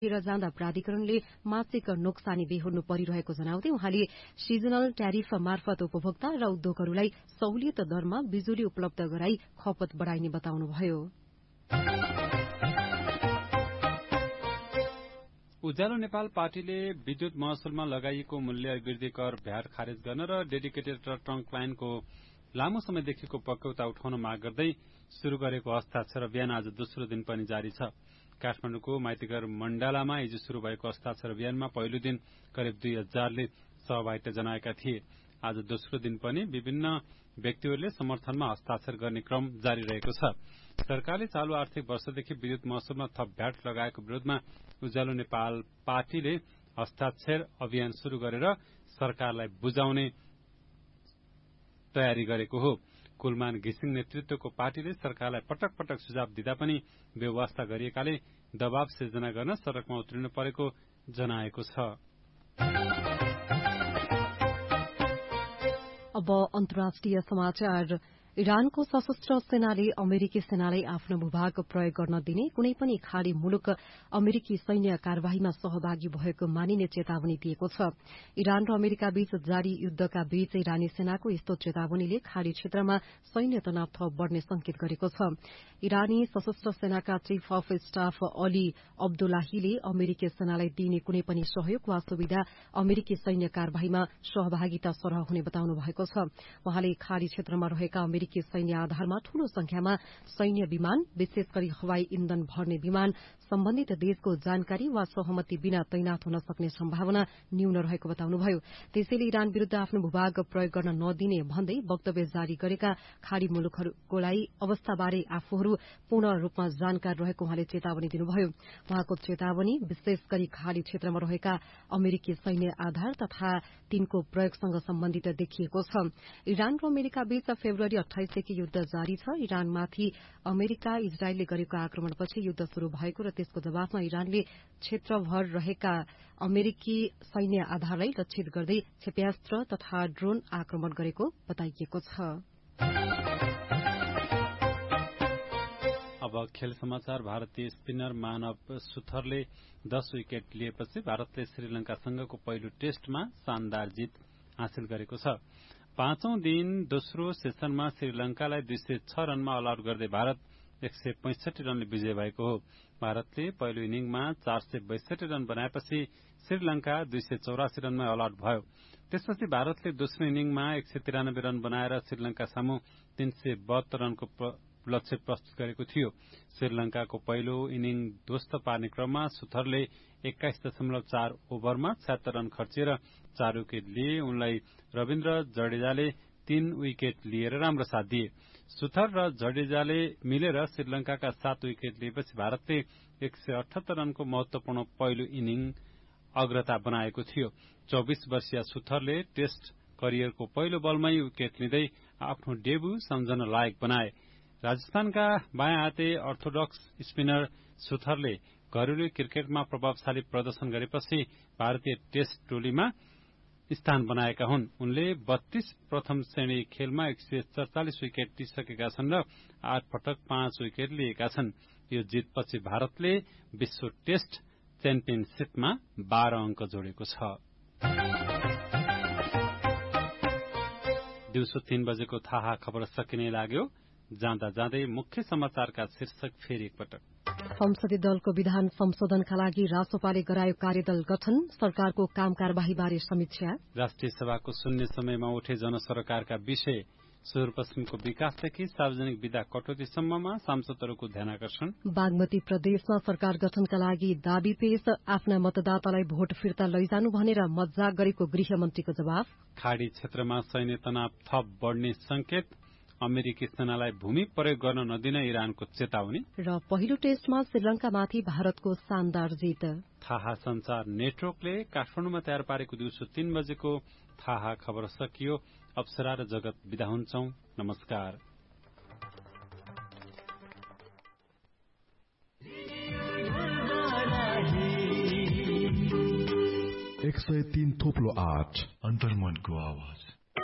र जाँदा प्राधिकरणले मासिक नोक्सानी बेहोर्नु परिरहेको जनाउँदै उहाँले सिजनल ट्यारिफ मार्फत उपभोक्ता र उद्योगहरूलाई सहुलियत दरमा बिजुली उपलब्ध गराई खपत बढ़ाइने बताउनुभयो। उज्यालो नेपाल पार्टीले विद्युत महसुलमा लगाइएको मूल्य वृद्धि कर भ्याट खारेज गर्न र डेडिकेटेड र ट्रङ्क लाइनको लामो समयदेखिको पक्यौता उठाउन माग गर्दै शुरू गरेको हस्ताक्षर अभियान आज दोस्रो दिन पनि जारी छ। काठमाडौँको माइतीघर मण्डलामा हिजो शुरू भएको हस्ताक्षर अभियानमा पहिलो दिन करिब 2000ले सहभागिता जनाएका थिए। आज दोस्रो दिन पनि विभिन्न व्यक्तिहरूले समर्थनमा हस्ताक्षर गर्ने क्रम जारी रहेको छ। सरकारले चालू आर्थिक वर्षदेखि विद्युत महसुलमा थप भ्याट लगाएको विरोधमा उज्यालो नेपाल पार्टीले हस्ताक्षर अभियान शुरू गरेर सरकारलाई बुझाउने तयारी गरेको हो। कुलमान घिसिङ नेतृत्वको पार्टीले सरकारलाई पटक पटक सुझाव दिँदा पनि व्यवस्था गरिएकाले दबाव सिर्जना गर्न सड़कमा उत्रिनु परेको जनाएको छ। अब अन्तर्राष्ट्रिय समाचार। इरानको सशस्त्र सेनाले अमेरिकी सेनालाई आफ्नो भूभाग प्रयोग गर्न दिने कुनै पनि खाड़ी मुलुक अमेरिकी सैन्य कार्यवाहीमा सहभागी भएको मानिने चेतावनी दिएको छ। इरान र अमेरिका बीच जारी युद्धका बीच इरानी सेनाको यस्तो चेतावनीले खाड़ी क्षेत्रमा सैन्य तनाव थप बढ़ने संकेत गरेको छ। इरानी सशस्त्र सेनाका चीफ अफ स्टाफ अली अब्दुल्लाहीले अमेरिकी सेनालाई दिइने कुनै पनि सहयोग वा सुविधा अमेरिकी सैन्य कार्यवाहीमा सहभागिता सरह हुने बताउनु भएको छ। उहाँले खाड़ी क्षेत्रमा रहेका अमेरिकी सैन्य आधारमा ठूलो संख्यामा सैन्य विमान, विशेष गरी हवाई इन्धन भर्ने विमान सम्बन्धित देशको जानकारी वा सहमति बिना तैनात हुन सक्ने सम्भावना न्यून रहेको बताउनुभयो। त्यसैले इरान विरूद्ध आफ्नो भूभाग प्रयोग गर्न नदिने भन्दै वक्तव्य जारी गरेका खाड़ी मुलुकहरूको लागि अवस्थाबारे आफूहरू पूर्ण रूपमा जानकार रहेको उहाँले चेतावनी दिनुभयो। उहाँको चेतावनी विशेष गरी खाड़ी क्षेत्रमा रहेका अमेरिकी सैन्य आधार तथा तिनको प्रयोगसँग सम्बन्धित देखिएको छ। इरान र अमेरिका बीच फेब्रुअरी 28देखि युद्ध जारी छ। इरानमाथि अमेरिका इजरायलले गरेको आक्रमणपछि युद्ध शुरू भएको र त्यसको जवाफमा इरानले क्षेत्रभर रहेका अमेरिकी सैन्य आधारलाई लक्षित गर्दै क्षेप्यास्त्र तथा ड्रोन आक्रमण गरेको बताइएको छ। अब खेल समाचार। भारतीय स्पिनर मानव सुथरले 10 विकेट लिएपछि भारतले श्रीलंकासँगको पहिलो टेस्टमा शानदार जित हासिल गरेको छ। पाँचौं दिन दोस्रो सेसनमा श्रीलंकालाई 206 रनमा अल आउट गर्दै भारत 165 रनले विजय भएको हो। भारतले पहिलो इनिङमा 462 रन बनाएपछि श्रीलंका 284 रनमै अल आउट भयो। त्यसपछि भारतले दोस्रो इनिङमा 193 रन बनाएर श्रीलंका सामु 372 रनको लक्ष्य प्रस्तुत गरेको थियो। श्रीलंकाको पहिलो इनिङ ध्वस्त पार्ने क्रममा सुथरले 21.4 ओभरमा 76 रन खर्चिएर 4 विकेट लिए। उनलाई रविन्द्र जडेजाले 3 विकेट लिएर राम्रो साथ दिए। सुथर र जडेजाले मिलेर श्रीलंकाका 7 विकेट लिएपछि भारतले 178 रनको महत्वपूर्ण पहिलो इनिङ अग्रता बनाएको थियो। 24 वर्षीय सुथरले टेस्ट करियरको पहिलो बलमै विकेट लिँदै आफ्नो डेब्यू सम्झन लायक बनाए। राजस्थानका बायाँ हाते अर्थोडक्स स्पिनर सुथरले घरेलु क्रिकेटमा प्रभावशाली प्रदर्शन गरेपछि भारतीय टेस्ट टोलीमा स्थान बनाएका हुन्। उनले 32 प्रथम श्रेणी खेलमा 147 विकेट लिइसकेका छन् र 8 पटक 5 विकेट लिएका छन्। यो जितपछि भारतले विश्व टेस्ट च्याम्पियनशीपमा 12 अंक जोडेको छ। दिउँसो 3 बजेको थाहा खबर सकिने लाग्यो। जाँदा जाँदै मुख्य समाचारका शीर्षक फेरि एकपटक। संसदीय दलको विधान संशोधनका लागि रासोपाले गरायो कार्यदल गठन, सरकारको काम कारबाहीबारे समीक्षा। राष्ट्रिय सभाको शून्य समयमा उठे जनसरकारका विषय, सुदूरपश्चिमको विकासदेखि सार्वजनिक विधा कटौतीसम्ममा सांसदहरूको ध्यानाकर्षण। बागमती प्रदेशमा सरकार गठनका लागि दाबी पेश, आफ्ना मतदातालाई भोट फिर्ता लैजानु भनेर मज्जाक गरेको गृहमन्त्रीको जवाफ। खाड़ी क्षेत्रमा सैन्य तनाव थप बढ़ने संकेत, अमेरिकी सेनालाई भूमि प्रयोग गर्न नदिन इरानको चेतावनी र पहिलो टेस्टमा श्रीलंकामाथि भारतको शानदार जित। थाहा संचार नेटवर्कले काठमाडौँमा तयार पारेको दिउँसो 3 बजेको थाहा खबर सकियो। अप्सरा र जगत बिदा हुन्छौं। नमस्कार। एक 103.8 अन्तर्मनको आवाज।